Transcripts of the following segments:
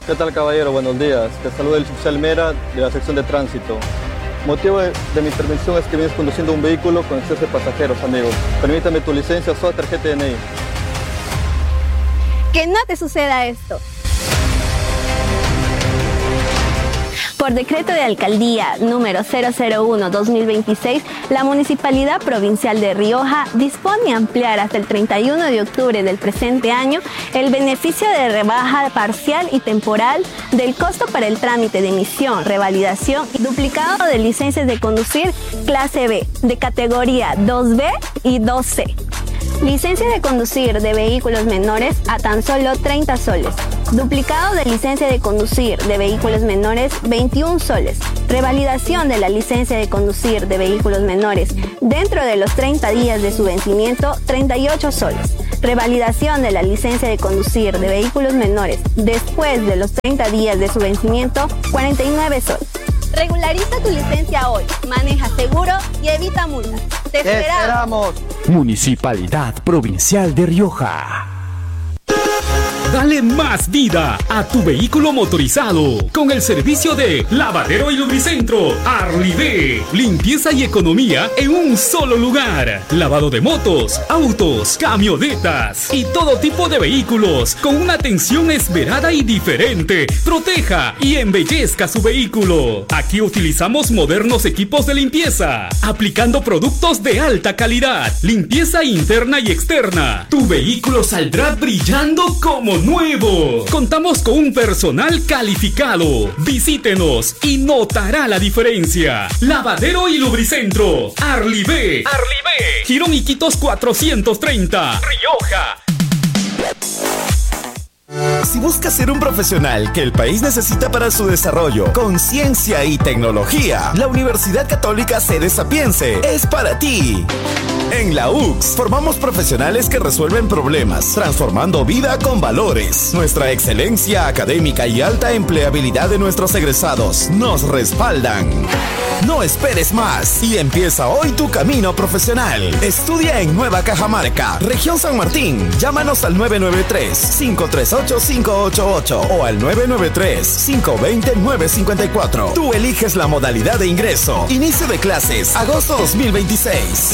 ¿Qué tal, caballero? Buenos días. Te saluda el oficial Mera de la sección de tránsito. Motivo de mi intervención es que vienes conduciendo un vehículo con exceso de pasajeros, amigo. Permítame tu licencia o tarjeta de DNI. Que no te suceda esto. Por decreto de alcaldía número 001-2026, la Municipalidad Provincial de Rioja dispone ampliar hasta el 31 de octubre del presente año el beneficio de rebaja parcial y temporal del costo para el trámite de emisión, revalidación y duplicado de licencias de conducir clase B, de categoría 2B y 2C. Licencia de conducir de vehículos menores a tan solo 30 soles. Duplicado de licencia de conducir de vehículos menores, 21 soles. Revalidación de la licencia de conducir de vehículos menores dentro de los 30 días de su vencimiento, 38 soles. Revalidación de la licencia de conducir de vehículos menores después de los 30 días de su vencimiento, 49 soles. Regulariza tu licencia hoy, maneja seguro y evita multas. ¡Te esperamos! Municipalidad Provincial de Rioja. Dale más vida a tu vehículo motorizado con el servicio de Lavadero y Lubricentro Arlivé. Limpieza y economía en un solo lugar. Lavado de motos, autos, camionetas y todo tipo de vehículos con una atención esmerada y diferente. Proteja y embellezca su vehículo. Aquí utilizamos modernos equipos de limpieza, aplicando productos de alta calidad. Limpieza interna y externa. Tu vehículo saldrá brillando como nuevo. Contamos con un personal calificado. Visítenos y notará la diferencia. Lavadero y Lubricentro Arlivé. Girón Iquitos 430, Rioja. Si buscas ser un profesional que el país necesita para su desarrollo, con ciencia y tecnología, la Universidad Católica Sede Sapiense es para ti. En la UCS formamos profesionales que resuelven problemas, transformando vida con valores. Nuestra excelencia académica y alta empleabilidad de nuestros egresados nos respaldan. No esperes más y empieza hoy tu camino profesional. Estudia en Nueva Cajamarca, Región San Martín. Llámanos al 993-538-588 o al 993-520-954. Tú eliges la modalidad de ingreso. Inicio de clases, agosto 2026.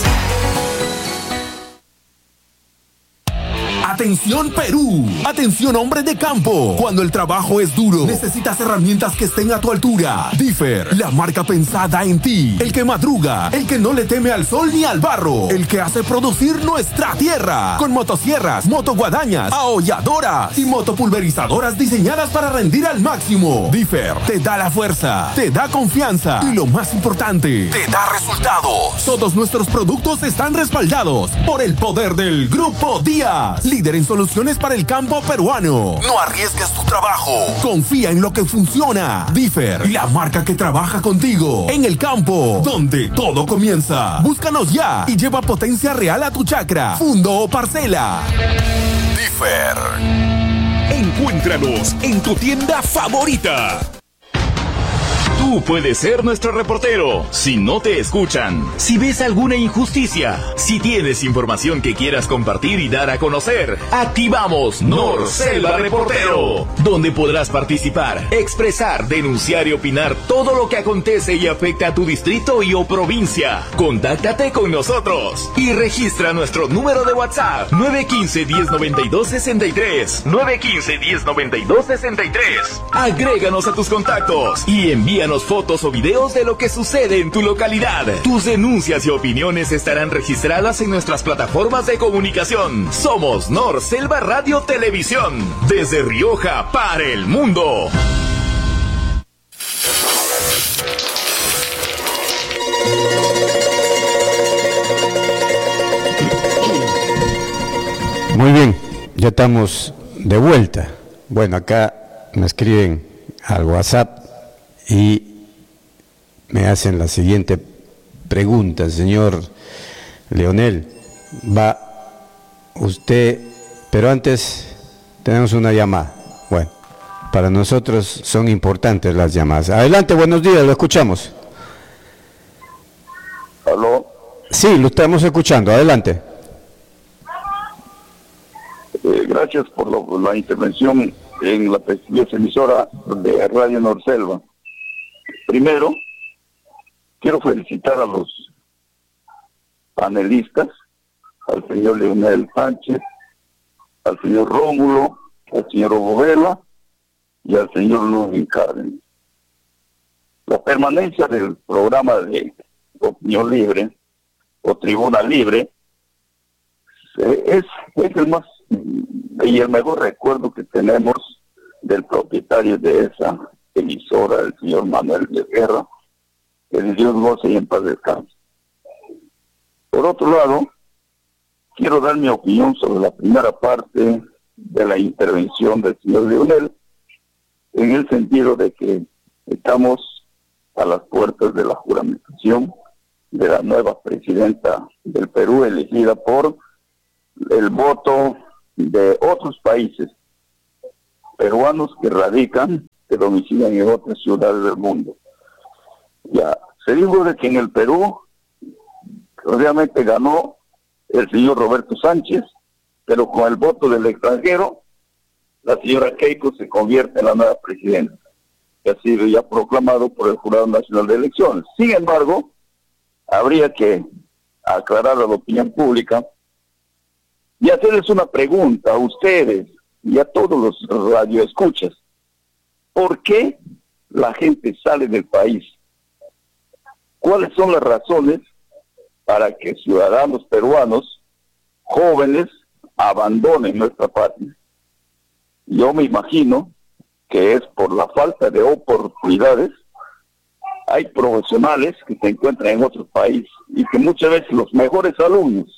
Atención Perú, atención hombres de campo. Cuando el trabajo es duro, necesitas herramientas que estén a tu altura. Differ, la marca pensada en ti. El que madruga, el que no le teme al sol ni al barro, el que hace producir nuestra tierra. Con motosierras, motoguadañas, aholladoras y motopulverizadoras diseñadas para rendir al máximo. Differ te da la fuerza, te da confianza y lo más importante, te da resultados. Todos nuestros productos están respaldados por el poder del Grupo Díaz, líder en soluciones para el campo peruano. No arriesgues tu trabajo. Confía en lo que funciona. Differ, la marca que trabaja contigo en el campo, donde todo comienza. Búscanos ya y lleva potencia real a tu chacra, fundo o parcela. Differ. Encuéntranos en tu tienda favorita. Tú puedes ser nuestro reportero. Si no te escuchan, si ves alguna injusticia, si tienes información que quieras compartir y dar a conocer, activamos Norselva Reportero, donde podrás participar, expresar, denunciar y opinar todo lo que acontece y afecta a tu distrito y o provincia. Contáctate con nosotros y registra nuestro número de WhatsApp 915-1092-63 915-1092-63. Agréganos a tus contactos y envíanos fotos o videos de lo que sucede en tu localidad. Tus denuncias y opiniones estarán registradas en nuestras plataformas de comunicación. Somos Norselva Radio Televisión, desde Rioja para el mundo. Muy bien, ya estamos de vuelta. Bueno, acá me escriben al WhatsApp y me hacen la siguiente pregunta, señor Leonel. Va usted, pero antes tenemos una llamada. Bueno, para nosotros son importantes las llamadas. Adelante, buenos días, lo escuchamos. ¿Aló? Sí, lo estamos escuchando, adelante. Gracias por la intervención. en la prestigiosa emisora de Radio Norselva. Primero, quiero felicitar a los panelistas, al señor Leonel Sánchez, al señor Rómulo, al señor Ovovela y al señor Luis Cárdenas. La permanencia del programa de Opinión Libre o Tribuna Libre es el más y el mejor recuerdo que tenemos del propietario de esa emisora, el señor Manuel de Guerra, que de Dios goce y en paz descanse. Por otro lado, quiero dar mi opinión sobre la primera parte de la intervención del señor Leonel, en el sentido de que estamos a las puertas de la juramentación de la nueva presidenta del Perú, elegida por el voto de otros países, peruanos que radican, que domicilian en otras ciudades del mundo. Ya, se dijo de que en el Perú obviamente ganó el señor Roberto Sánchez, pero con el voto del extranjero, la señora Keiko se convierte en la nueva presidenta, que ha sido ya proclamado por el Jurado Nacional de Elecciones. Sin embargo, habría que aclarar a la opinión pública y hacerles una pregunta a ustedes y a todos los radioescuchas. ¿Por qué la gente sale del país? ¿Cuáles son las razones para que ciudadanos peruanos jóvenes abandonen nuestra patria? Yo me imagino que es por la falta de oportunidades. Hay profesionales que se encuentran en otro país y que muchas veces los mejores alumnos,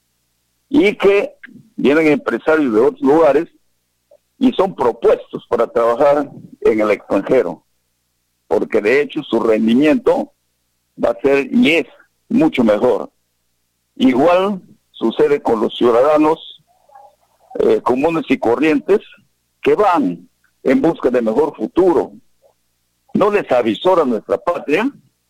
y que vienen empresarios de otros lugares y son propuestos para trabajar en el extranjero, porque de hecho su rendimiento va a ser y es mucho mejor. Igual sucede con los ciudadanos comunes y corrientes que van en busca de mejor futuro. No les avisora nuestra patria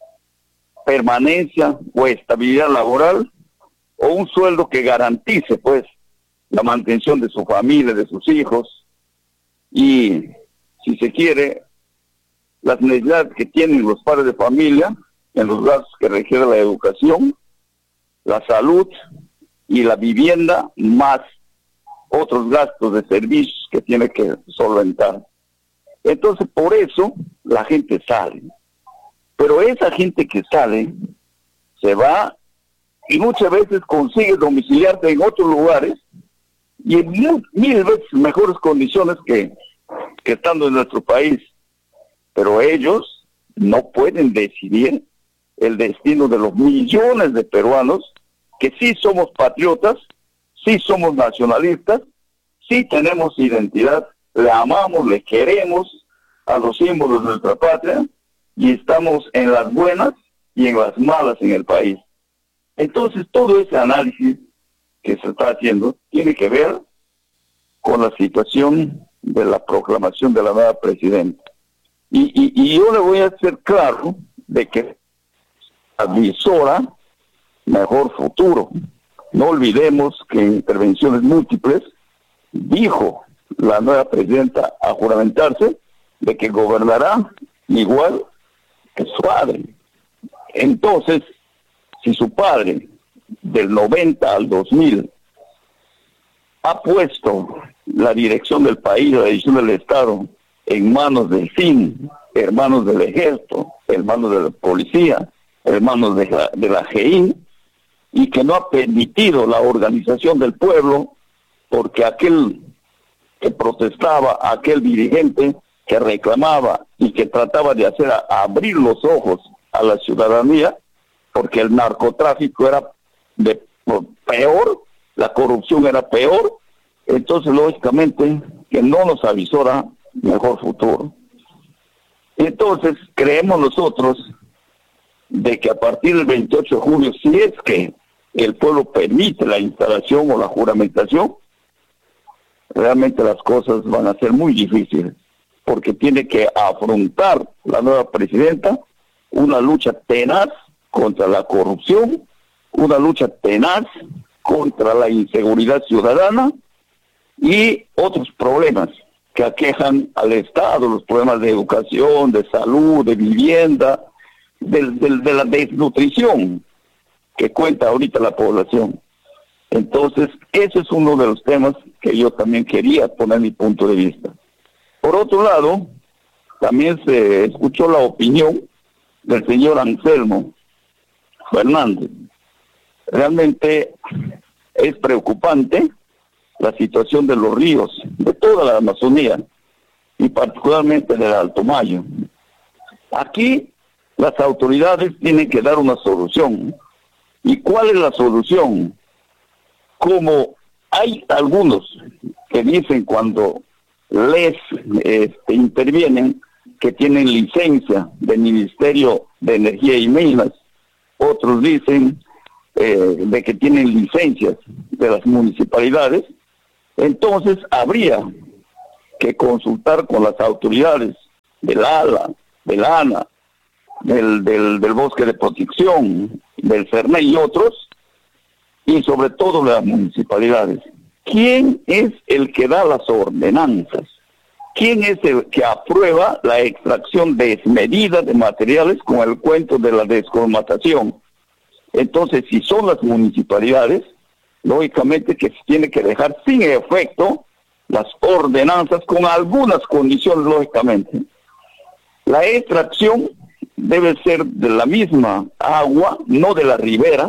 permanencia o estabilidad laboral o un sueldo que garantice pues la mantención de su familia, de sus hijos y, si se quiere, las necesidades que tienen los padres de familia en los gastos que requiere la educación, la salud y la vivienda, más otros gastos de servicios que tiene que solventar. Entonces, por eso la gente sale. Pero esa gente que sale se va y muchas veces consigue domiciliarse en otros lugares y en mil veces mejores condiciones que estando en nuestro país. Pero ellos no pueden decidir el destino de los millones de peruanos que sí somos patriotas, sí somos nacionalistas, sí tenemos identidad, le amamos, le queremos a los símbolos de nuestra patria y estamos en las buenas y en las malas en el país. Entonces, todo ese análisis que se está haciendo tiene que ver con la situación de la proclamación de la nueva presidenta. Y yo le voy a hacer claro de que avisora mejor futuro. No olvidemos que en intervenciones múltiples dijo la nueva presidenta a juramentarse de que gobernará igual que su padre. Entonces, si su padre del 90 al 2000 ha puesto la dirección del país, la dirección del Estado en manos del CIN, en manos del Ejército, en manos de la policía, en manos de la GI, y que no ha permitido la organización del pueblo, porque aquel que protestaba, aquel dirigente que reclamaba y que trataba de hacer abrir los ojos a la ciudadanía, porque el narcotráfico era peor, la corrupción era peor, entonces lógicamente que no nos avisora mejor futuro. Entonces creemos nosotros de que a partir del 28 de julio, si es que el pueblo permite la instalación o la juramentación, realmente las cosas van a ser muy difíciles, porque tiene que afrontar la nueva presidenta una lucha tenaz contra la corrupción, una lucha tenaz contra la inseguridad ciudadana y otros problemas que aquejan al Estado, los problemas de educación, de salud, de vivienda, de la desnutrición que cuenta ahorita la población. Entonces, ese es uno de los temas que yo también quería poner mi punto de vista. Por otro lado, también se escuchó la opinión del señor Anselmo Fernández. Realmente es preocupante la situación de los ríos, de toda la Amazonía, y particularmente del Alto Mayo. Aquí las autoridades tienen que dar una solución. ¿Y cuál es la solución? Como hay algunos que dicen cuando les intervienen que tienen licencia del Ministerio de Energía y Minas, otros dicen de que tienen licencias de las municipalidades, entonces habría que consultar con las autoridades del ALA, del ANA, del Bosque de Protección, del CERNE y otros, y sobre todo las municipalidades. ¿Quién es el que da las ordenanzas? ¿Quién es el que aprueba la extracción desmedida de materiales con el cuento de la descromatación? Entonces, si son las municipalidades, lógicamente que se tiene que dejar sin efecto las ordenanzas con algunas condiciones, lógicamente. La extracción debe ser de la misma agua, no de la ribera,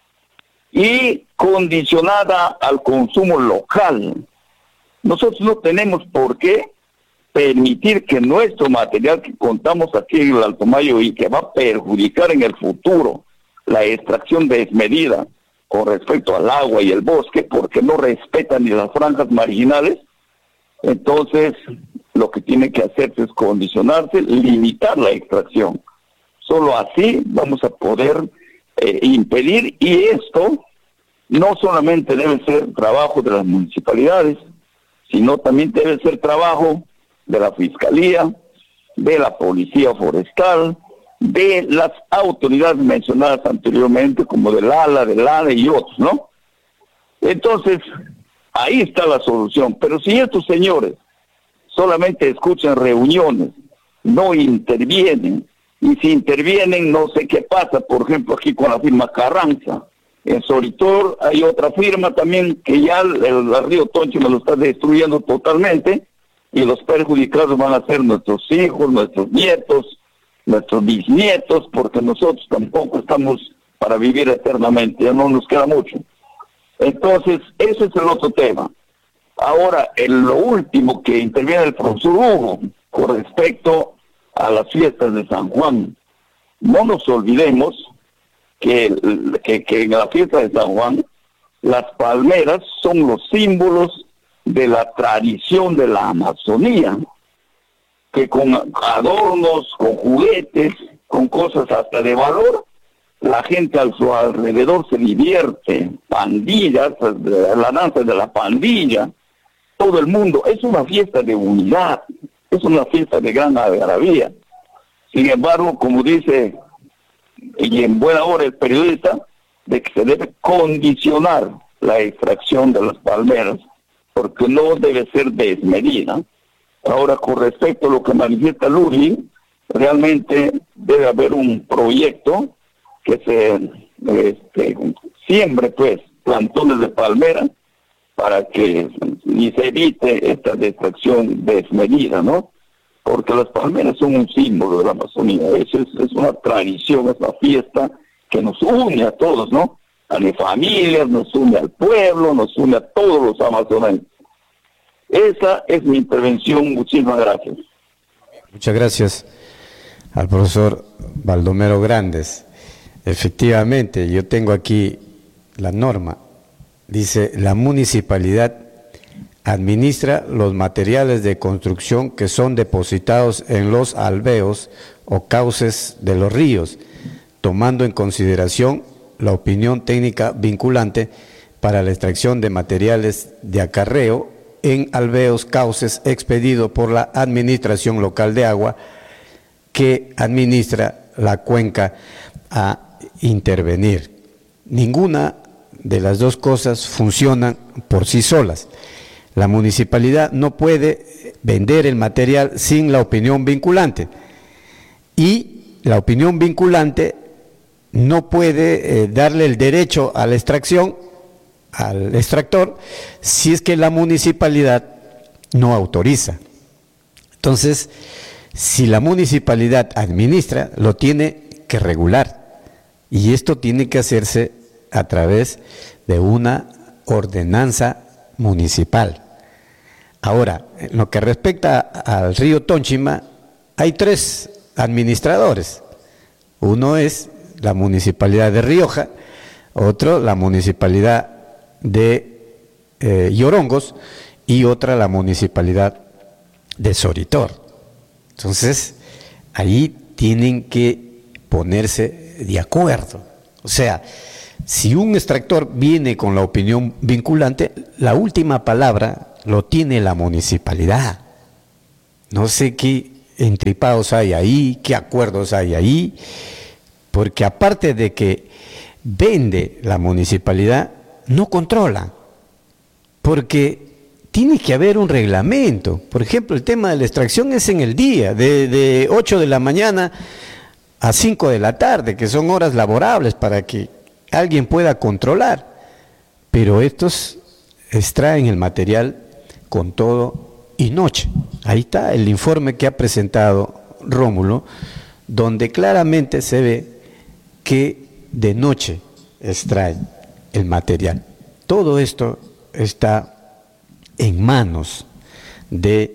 y condicionada al consumo local. Nosotros no tenemos por qué permitir que nuestro material que contamos aquí en el Alto Mayo y que va a perjudicar en el futuro la extracción desmedida con respecto al agua y el bosque, porque no respetan ni las franjas marginales, entonces lo que tiene que hacerse es condicionarse, limitar la extracción. Solo así vamos a poder impedir, y esto no solamente debe ser trabajo de las municipalidades, sino también debe ser trabajo de la Fiscalía, de la Policía Forestal, de las autoridades mencionadas anteriormente, como del ALA, del ANE y otros, ¿no? Entonces, ahí está la solución. Pero si estos señores solamente escuchan reuniones, no intervienen, y si intervienen, no sé qué pasa, por ejemplo, aquí con la firma Carranza. En Soritor hay otra firma también que ya el río Tonchi me lo está destruyendo totalmente, y los perjudicados van a ser nuestros hijos, nuestros nietos, nuestros bisnietos, porque nosotros tampoco estamos para vivir eternamente, ya no nos queda mucho. Entonces, ese es el otro tema. Ahora, lo último que interviene el profesor Hugo, con respecto a las fiestas de San Juan. No nos olvidemos que en la fiesta de San Juan, las palmeras son los símbolos de la tradición de la Amazonía, que con adornos, con juguetes, con cosas hasta de valor, la gente a su alrededor se divierte, pandillas, la danza de la pandilla, todo el mundo. Es una fiesta de unidad, es una fiesta de gran algarabía. Sin embargo, como dice, y en buena hora el periodista, de que se debe condicionar la extracción de las palmeras, porque no debe ser desmedida. Ahora, con respecto a lo que manifiesta Luri, realmente debe haber un proyecto que se siembre, pues, plantones de palmera para que y se evite esta extracción desmedida, ¿no? Porque las palmeras son un símbolo de la Amazonía. Es una tradición, es una fiesta que nos une a todos, ¿no? A las familias, nos une al pueblo, nos une a todos los amazonenses. Esa es mi intervención. Muchísimas gracias. Muchas gracias al profesor Baldomero Grandes. Efectivamente, yo tengo aquí la norma. Dice, la municipalidad administra los materiales de construcción que son depositados en los alveos o cauces de los ríos, tomando en consideración la opinión técnica vinculante para la extracción de materiales de acarreo en alveos, cauces expedido por la Administración Local de Agua que administra la cuenca a intervenir. Ninguna de las dos cosas funcionan por sí solas. La municipalidad no puede vender el material sin la opinión vinculante. Y la opinión vinculante no puede darle el derecho a la extracción al extractor si es que la municipalidad no autoriza. Entonces, si la municipalidad administra, lo tiene que regular, y esto tiene que hacerse a través de una ordenanza municipal. Ahora, en lo que respecta al río Tónchima, hay 3 administradores. Uno es la municipalidad de Rioja, otro la municipalidad de Yorongos y otra la municipalidad de Soritor. Entonces, ahí tienen que ponerse de acuerdo. O sea, si un extractor viene con la opinión vinculante, la última palabra lo tiene la municipalidad. No sé qué entripados hay ahí, qué acuerdos hay ahí, porque aparte de que vende la municipalidad, no controla, porque tiene que haber un reglamento. Por ejemplo, el tema de la extracción es en el día, de 8 de la mañana a 5 de la tarde, que son horas laborables para que alguien pueda controlar. Pero estos extraen el material con todo y noche. Ahí está el informe que ha presentado Rómulo, donde claramente se ve que de noche extraen el material. Todo esto está en manos de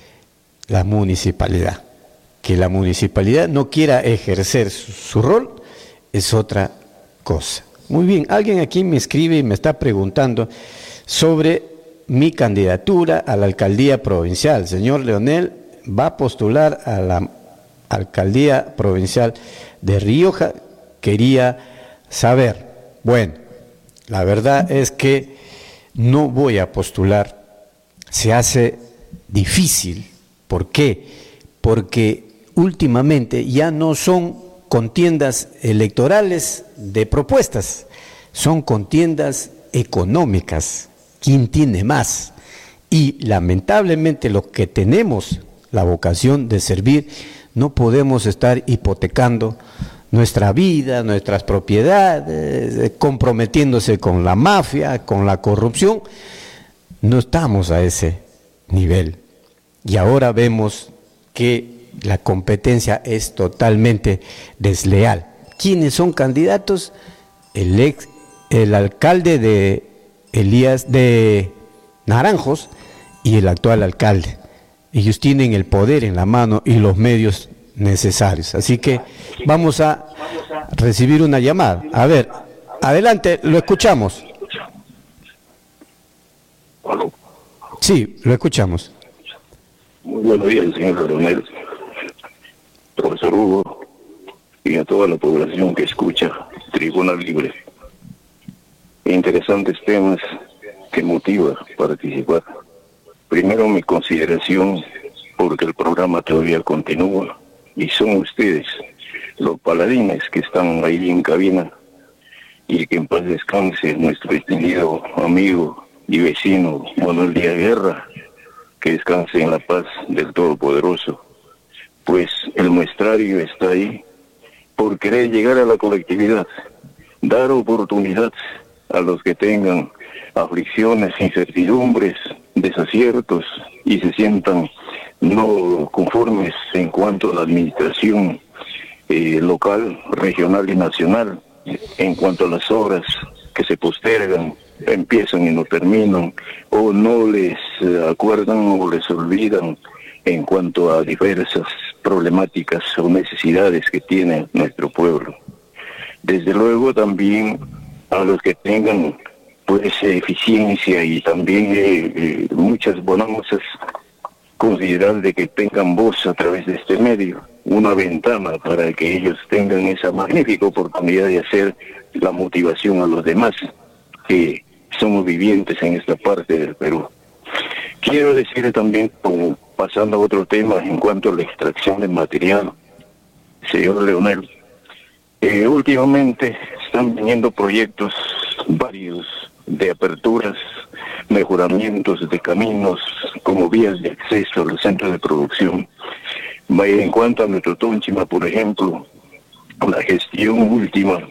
la municipalidad. Que la municipalidad no quiera ejercer su rol es otra cosa. Muy bien, alguien aquí me escribe y me está preguntando sobre mi candidatura a la alcaldía provincial. Señor Leonel, ¿va a postular a la alcaldía provincial de Rioja? Quería saber. Bueno, la verdad es que no voy a postular. Se hace difícil. ¿Por qué? Porque últimamente ya no son contiendas electorales de propuestas, son contiendas económicas. ¿Quién tiene más? Y lamentablemente los que tenemos la vocación de servir, no podemos estar hipotecando nuestra vida, nuestras propiedades, comprometiéndose con la mafia, con la corrupción. No estamos a ese nivel. Y ahora vemos que la competencia es totalmente desleal. ¿Quiénes son candidatos? El alcalde de Elías de Naranjos y el actual alcalde. Ellos tienen el poder en la mano y los medios necesarios. Así que vamos a recibir una llamada. A ver, adelante, lo escuchamos. ¿Aló? Sí, lo escuchamos. Muy buenos días, señor Leonel, profesor Hugo, y a toda la población que escucha Tribuna Libre. Interesantes temas que motiva participar. Primero, mi consideración, porque el programa todavía continúa, y son ustedes, los paladines que están ahí en cabina, y que en paz descanse nuestro distinguido amigo y vecino Manuel Díaz Guerra, que descanse en la paz del Todopoderoso. Pues el muestrario está ahí por querer llegar a la colectividad, dar oportunidad a los que tengan aflicciones, incertidumbres, desaciertos y se sientan no conformes en cuanto a la administración local, regional y nacional, en cuanto a las obras que se postergan, empiezan y no terminan, o no les acuerdan o les olvidan en cuanto a diversas problemáticas o necesidades que tiene nuestro pueblo. Desde luego también a los que tengan pues eficiencia y también muchas bonanzas, considerar de que tengan voz a través de este medio, una ventana para que ellos tengan esa magnífica oportunidad de hacer la motivación a los demás que somos vivientes en esta parte del Perú. Quiero decir también, como pasando a otro tema en cuanto a la extracción de material, señor Leonel, últimamente están viniendo proyectos varios de aperturas mejoramientos de caminos como vías de acceso a los centros de producción. En cuanto a nuestro Tónchima, por ejemplo, la gestión última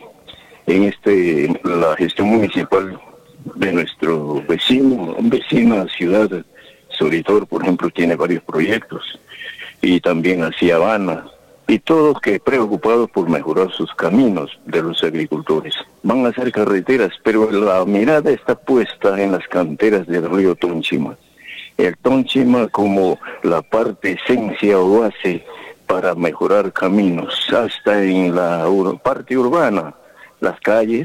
la gestión municipal de nuestro vecina ciudad, Soritor, por ejemplo, tiene varios proyectos, y también hacia Habana, y todos que preocupados por mejorar sus caminos de los agricultores. Van a hacer carreteras, pero la mirada está puesta en las canteras del río Tónchima. El Tónchima como la parte esencia o base para mejorar caminos, hasta en la parte urbana, las calles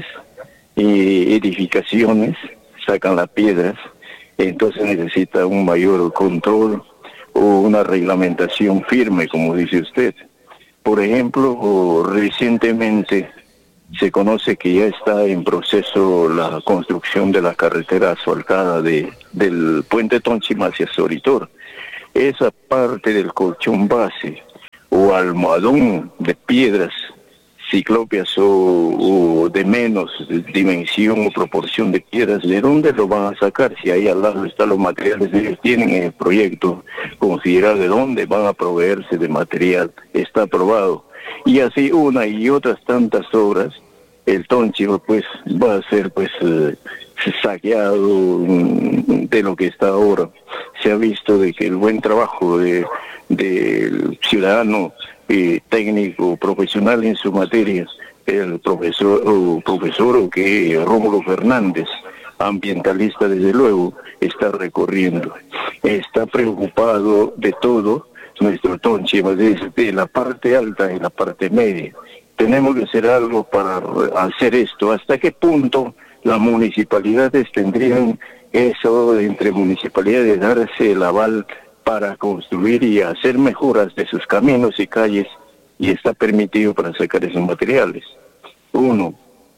y edificaciones sacan las piedras, entonces necesita un mayor control o una reglamentación firme, como dice usted. Por ejemplo, recientemente se conoce que ya está en proceso la construcción de la carretera asfaltada del puente Tónchima hacia Soritor. Esa parte del colchón base o almohadón de piedras ciclópeas o de menos dimensión o proporción de piedras, ¿de dónde lo van a sacar? Si ahí al lado están los materiales que ellos tienen en el proyecto, considerar de dónde van a proveerse de material, está aprobado. Y así una y otras tantas obras, el Tónchima pues va a ser pues saqueado de lo que está ahora. Se ha visto de que el buen trabajo del ciudadano técnico, profesional en su materia, el profesor Rómulo Fernández, ambientalista desde luego, está recorriendo. Está preocupado de todo nuestro Tónchima, desde la parte alta y la parte media. Tenemos que hacer algo para hacer esto. ¿Hasta qué punto las municipalidades tendrían eso entre municipalidades, darse el aval para construir y hacer mejoras de sus caminos y calles, y está permitido para sacar esos materiales? Uno.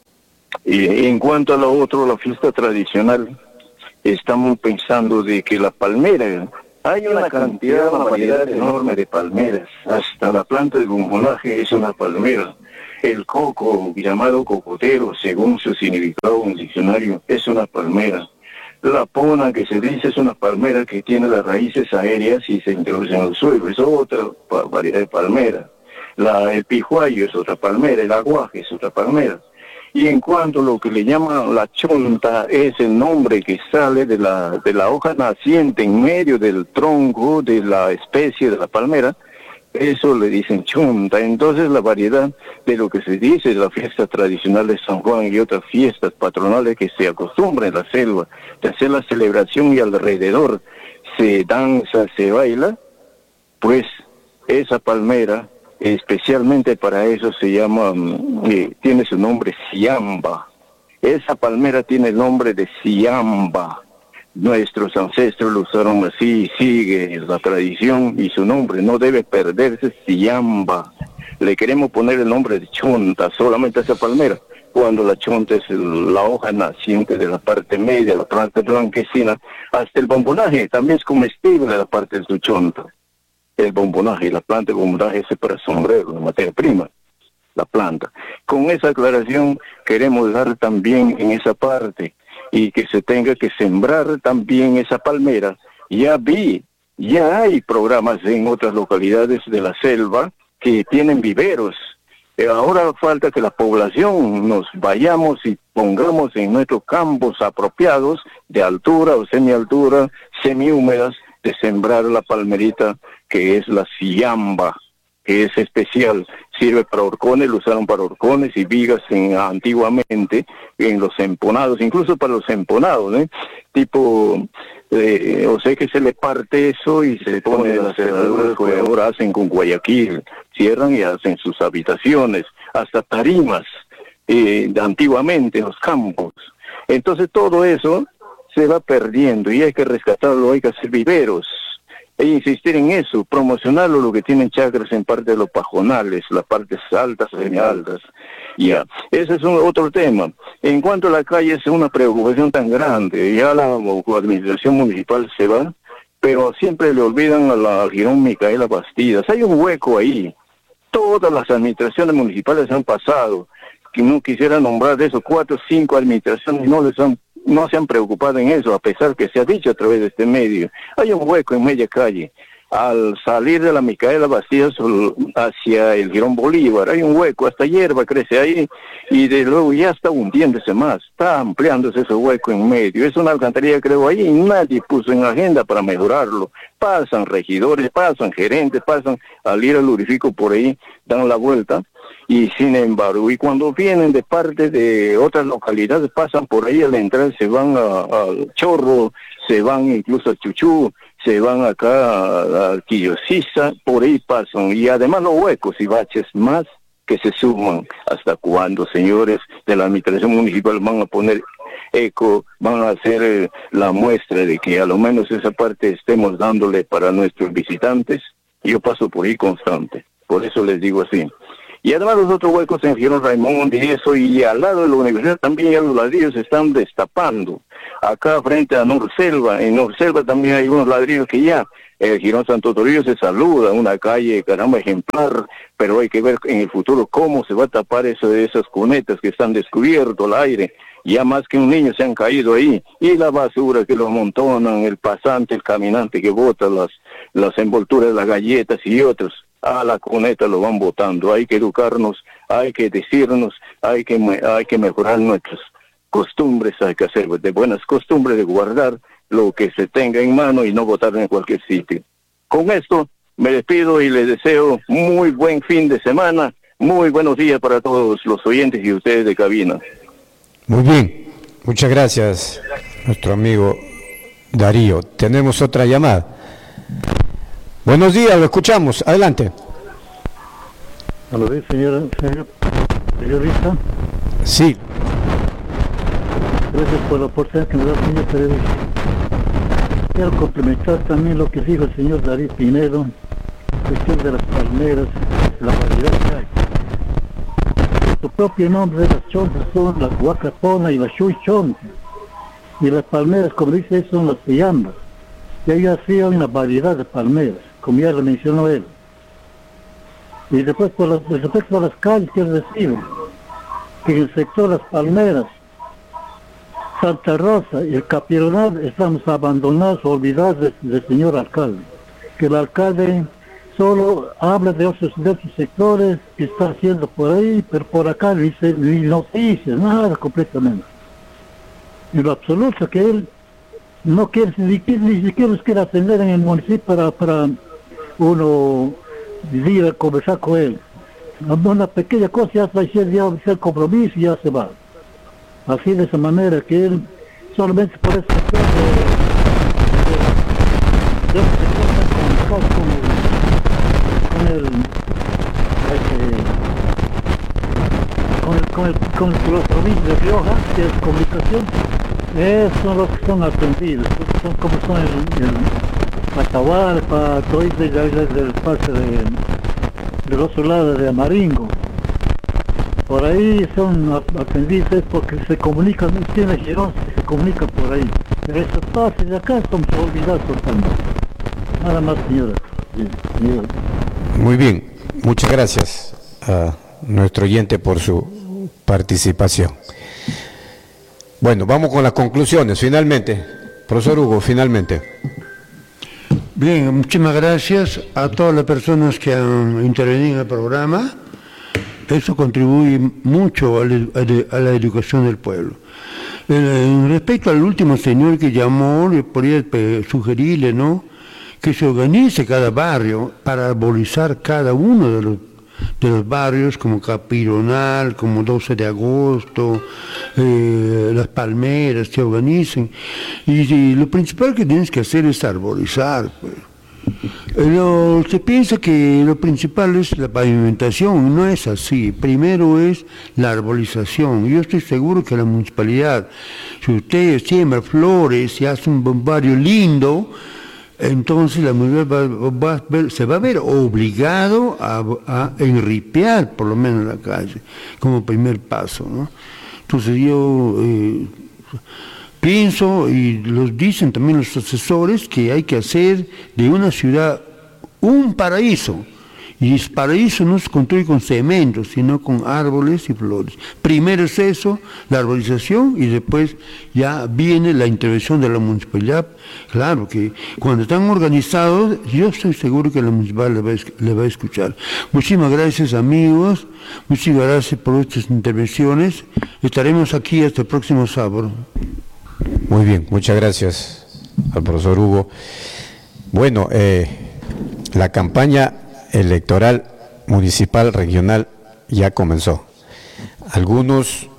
Y en cuanto a lo otro, la fiesta tradicional, estamos pensando de que la palmera, hay una cantidad, una variedad enorme de palmeras, hasta la planta de bombonaje es una palmera. El coco, llamado cocotero, según su significado en el diccionario, es una palmera. La pona, que se dice, es una palmera que tiene las raíces aéreas y se introduce en el suelo, es otra variedad de palmera. El pijuayo es otra palmera, el aguaje es otra palmera. Y en cuanto a lo que le llaman la chonta, es el nombre que sale de la hoja naciente en medio del tronco de la especie de la palmera, eso le dicen chonta. Entonces la variedad de lo que se dice de la fiesta tradicional de San Juan y otras fiestas patronales que se acostumbran en la selva, de hacer la celebración y alrededor se danza, se baila, pues esa palmera, especialmente para eso se llama, tiene su nombre Siamba. Esa palmera tiene el nombre de Siamba. Nuestros ancestros lo usaron así, sigue la tradición y su nombre no debe perderse, Siamba. Le queremos poner el nombre de chonta solamente a esa palmera, cuando la chonta es la hoja naciente de la parte media, la planta blanquecina, hasta el bombonaje, también es comestible la parte de su chonta. El bombonaje, la planta de bombonaje es para sombrero, la materia prima, la planta. Con esa aclaración queremos dar también en esa parte, y que se tenga que sembrar también esa palmera. Ya hay programas en otras localidades de la selva que tienen viveros. Ahora falta que la población nos vayamos y pongamos en nuestros campos apropiados de altura o semialtura, semihúmedas, de sembrar la palmerita que es la siamba, que es especial, sirve para horcones, lo usaron para horcones y vigas antiguamente en los emponados, incluso para los emponados, tipo, o sea que se le parte eso y se le pone las cerraduras que ahora hacen con Guayaquil, cierran y hacen sus habitaciones, hasta tarimas, antiguamente en los campos. Entonces todo eso se va perdiendo y hay que rescatarlo, hay que hacer viveros. E insistir en eso, promocionarlo, lo que tienen chacras en parte de los pajonales, las partes altas, semialtas. Ya, ese es otro tema. En cuanto a la calle, es una preocupación tan grande. Ya la administración municipal se va, pero siempre le olvidan a la Girón Micaela Bastidas. Hay un hueco ahí. Todas las administraciones municipales han pasado. Que no quisiera nombrar de esos 4 o 5 administraciones, no les han no se han preocupado en eso, a pesar que se ha dicho a través de este medio. Hay un hueco en media calle. Al salir de la Micaela Bastías hacia el Girón Bolívar, hay un hueco, hasta hierba crece ahí, y de luego ya está hundiéndose más, está ampliándose ese hueco en medio. Es una alcantarilla, creo, ahí, y nadie puso en agenda para mejorarlo. Pasan regidores, pasan gerentes, pasan al ir al Urifico por ahí, dan la vuelta, y sin embargo, y cuando vienen de parte de otras localidades, pasan por ahí al entrar, se van al Chorro, se van incluso a Chuchú, se van acá a Quillosiza, por ahí pasan, y además los huecos y baches más que se suman. ¿Hasta cuándo, señores de la administración municipal, van a poner eco, van a hacer la muestra de que a lo menos esa parte estemos dándole para nuestros visitantes? Yo paso por ahí constante, por eso les digo así. Y además los otros huecos en Girón Raimond y eso, y al lado de la universidad también ya los ladrillos se están destapando. Acá frente a Norselva, en Norselva también hay unos ladrillos que ya, el Girón Santo Toribio se saluda, una calle, caramba, ejemplar, pero hay que ver en el futuro cómo se va a tapar eso de esas cunetas que están descubierto al aire. Ya más que un niño se han caído ahí, y la basura que lo amontonan, el pasante, el caminante que bota las envolturas de las galletas y otros, a la cuneta lo van botando. Hay que educarnos, hay que decirnos, hay que mejorar nuestras costumbres, hay que hacer de buenas costumbres, de guardar lo que se tenga en mano y no botar en cualquier sitio. Con esto me despido y les deseo muy buen fin de semana, muy buenos días para todos los oyentes y ustedes de cabina. Muy bien, muchas gracias, nuestro amigo Darío. Tenemos otra llamada. Buenos días, lo escuchamos, adelante. ¿A lo ve, señorita? Sí. Gracias por la oportunidad que me da el señor periodista. Quiero complementar también lo que dijo el señor Darío Pinedo, cuestión de las palmeras, la variedad que hay. Su propio nombre de las chontas son la guacapona y la chuichonta. Y las palmeras, como dice, son las pillambas. Y ahí así hay una variedad de palmeras, como ya lo mencionó él. Y después por las calles, quiero decir, que en el sector de las palmeras, Santa Rosa y el Capironal estamos abandonados, olvidados del señor alcalde. Que el alcalde solo habla de otros sectores que está haciendo por ahí, pero por acá ni noticias, nada completamente. En lo absoluto que él no quiere, ni siquiera los quiere atender en el municipio para uno ir a conversar con él. Una pequeña cosa ya está diciendo, ya el compromiso y ya se va. Así de esa manera que él solamente por esa cuestión con los provincias de Rioja, que es comunicación, son los que son atendidos, son como son el Atahualpa, todo del espacio del otro lado de Amaringo. Por ahí son atendidos porque se comunican, tiene Girón, se comunica por ahí. Pero esas partes de acá estamos olvidados totalmente. Nada más, señora. Muy bien, muchas gracias a nuestro oyente por su participación. Bueno, vamos con las conclusiones, finalmente. Profesor Hugo, finalmente. Bien, muchísimas gracias a todas las personas que han intervenido en el programa. Eso contribuye mucho a la educación del pueblo. Respecto al último señor que llamó, le podría sugerirle, ¿no?, que se organice cada barrio para arbolizar cada uno de los barrios, como Capironal, como 12 de agosto, Las Palmeras, se organicen. Y lo principal que tienes que hacer es arbolizar, pues. Se piensa que lo principal es la pavimentación, no es así. Primero es la arbolización. Yo estoy seguro que la municipalidad, si usted siembra flores y hace un barrio lindo, entonces la municipalidad se va a ver obligado a enripear por lo menos la calle, como primer paso, ¿no? Entonces yo pienso, y los dicen también los asesores, que hay que hacer de una ciudad un paraíso, Y para eso no se construye con cemento, sino con árboles y flores. Primero es eso, la arborización, y después ya viene la intervención de la municipalidad. Claro que cuando están organizados, yo estoy seguro que la municipalidad le va a escuchar. Muchísimas gracias, amigos, muchísimas gracias por estas intervenciones. Estaremos aquí hasta el próximo sábado. Muy bien, muchas gracias al profesor Hugo. Bueno, la campaña electoral municipal regional ya comenzó. Algunos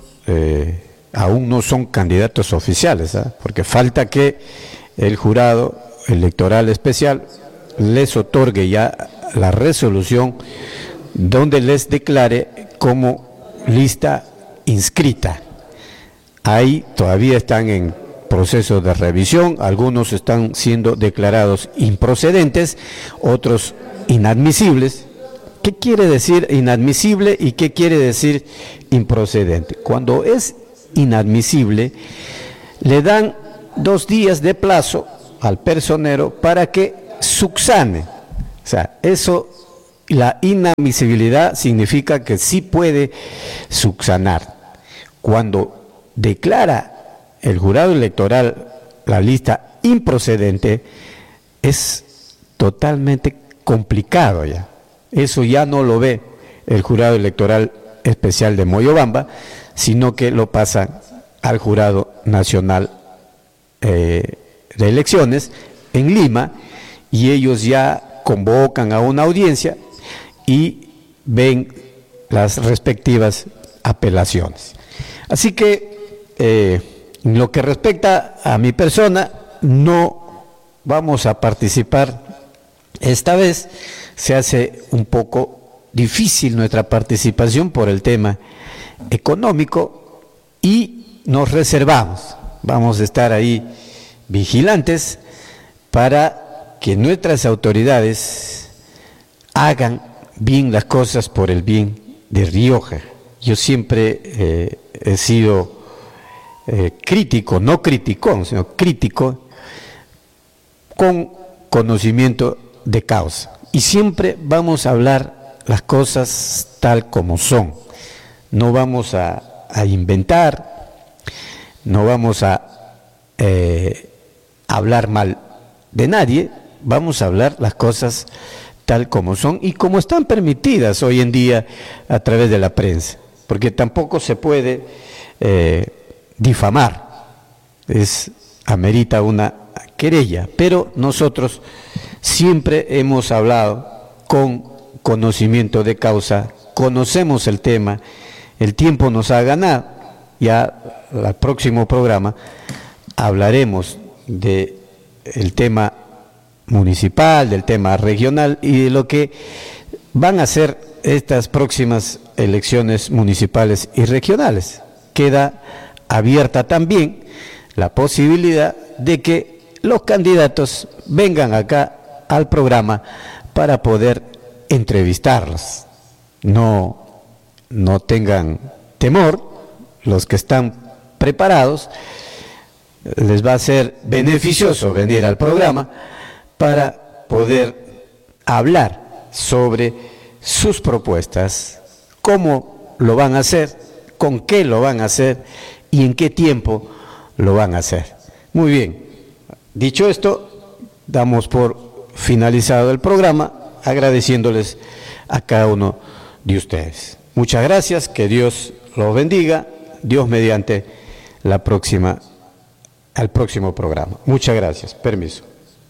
aún no son candidatos oficiales, porque falta que el jurado electoral especial les otorgue ya la resolución donde les declare como lista inscrita. Ahí todavía están en proceso de revisión, algunos están siendo declarados improcedentes, otros inadmisibles. ¿Qué quiere decir inadmisible y qué quiere decir improcedente? Cuando es inadmisible, le dan 2 días de plazo al personero para que subsane. O sea, eso, la inadmisibilidad significa que sí puede subsanar. Cuando declara el jurado electoral la lista improcedente, es totalmente complicado ya. Eso ya no lo ve el jurado electoral especial de Moyobamba, sino que lo pasan al jurado nacional de elecciones en Lima, y ellos ya convocan a una audiencia y ven las respectivas apelaciones. Así que en lo que respecta a mi persona, no vamos a participar esta vez. Se hace un poco difícil nuestra participación por el tema económico y nos reservamos. Vamos a estar ahí vigilantes para que nuestras autoridades hagan bien las cosas por el bien de Rioja. Yo siempre he sido crítico, no criticón, sino crítico, con conocimiento de causa. Y siempre vamos a hablar las cosas tal como son. No vamos a inventar, no vamos a hablar mal de nadie, vamos a hablar las cosas tal como son y como están permitidas hoy en día a través de la prensa, porque tampoco se puede difamar, amerita una querella, pero nosotros siempre hemos hablado con conocimiento de causa, conocemos el tema, el tiempo nos ha ganado. Ya al próximo programa hablaremos del tema municipal, del tema regional y de lo que van a ser estas próximas elecciones municipales y regionales. Queda abierta también la posibilidad de que los candidatos vengan acá al programa para poder entrevistarlos. No tengan temor, los que están preparados, les va a ser beneficioso venir al programa para poder hablar sobre sus propuestas, cómo lo van a hacer, con qué lo van a hacer y en qué tiempo lo van a hacer. Muy bien, dicho esto, damos por finalizado el programa, agradeciéndoles a cada uno de ustedes. Muchas gracias, que Dios los bendiga, Dios mediante al próximo programa. Muchas gracias, permiso.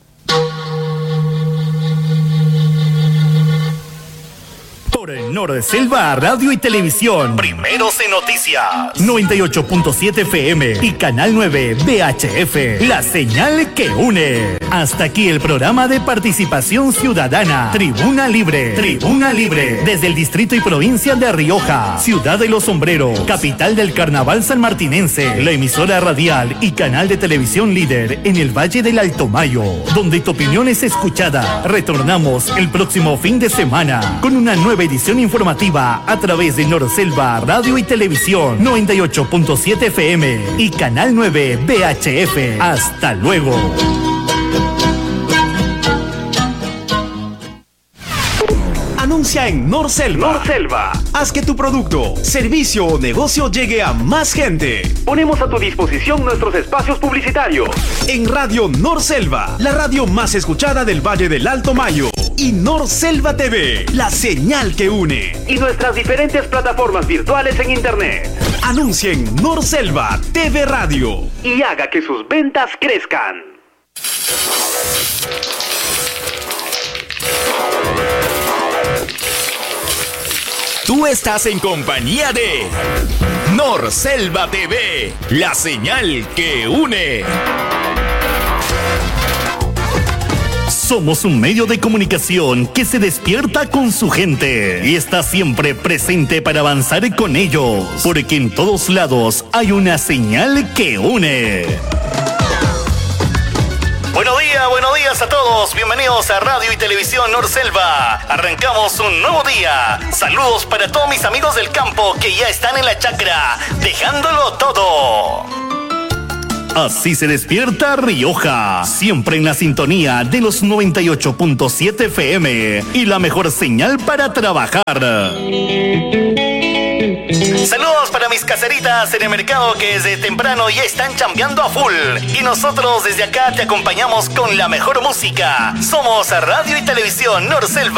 Norselva Radio y Televisión. Primeros en noticias. 98.7 FM y Canal 9 VHF. La señal que une. Hasta aquí el programa de participación ciudadana. Tribuna Libre. Tribuna Libre. Desde el distrito y provincia de Rioja. Ciudad de los Sombreros. Capital del Carnaval sanmartinense. La emisora radial y canal de televisión líder en el Valle del Alto Mayo. Donde tu opinión es escuchada. Retornamos el próximo fin de semana con una nueva edición informativa a través de Norselva Radio y Televisión 98.7 FM y Canal 9 VHF. Hasta luego. Anuncia en Norselva. Norselva. Haz que tu producto, servicio o negocio llegue a más gente. Ponemos a tu disposición nuestros espacios publicitarios. En Radio Norselva, la radio más escuchada del Valle del Alto Mayo. Y Norselva TV, la señal que une. Y nuestras diferentes plataformas virtuales en internet. Anuncien Norselva TV Radio. Y haga que sus ventas crezcan. Tú estás en compañía de Norselva TV, la señal que une. Somos un medio de comunicación que se despierta con su gente y está siempre presente para avanzar con ellos, porque en todos lados hay una señal que une. Buenos días a todos, bienvenidos a Radio y Televisión Norselva. Arrancamos un nuevo día. Saludos para todos mis amigos del campo que ya están en la chacra, dejándolo todo. Así se despierta Rioja, siempre en la sintonía de los 98.7 FM y la mejor señal para trabajar. Saludos para mis caseritas en el mercado que desde temprano ya están chambeando a full. Y nosotros desde acá te acompañamos con la mejor música. Somos Radio y Televisión Norselva.